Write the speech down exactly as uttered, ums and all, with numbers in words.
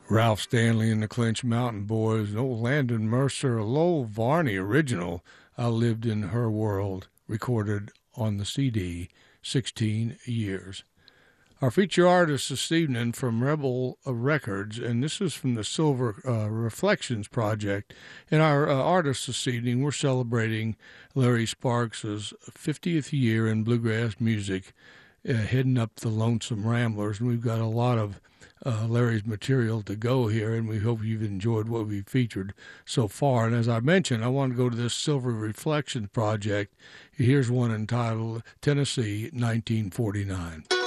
Ralph Stanley and the Clinch Mountain Boys, an old Landon Mercer, a Lowell Varney original, I Lived in Her World, recorded on the C D, sixteen years. Our feature artist this evening from Rebel Records, and this is from the Silver uh, Reflections Project. And our uh, artist this evening, we're celebrating Larry Sparks' fiftieth year in bluegrass music, uh, heading up the Lonesome Ramblers. And we've got a lot of uh, Larry's material to go here, and we hope you've enjoyed what we've featured so far. And as I mentioned, I want to go to this Silver Reflections Project. Here's one entitled Tennessee, nineteen forty-nine.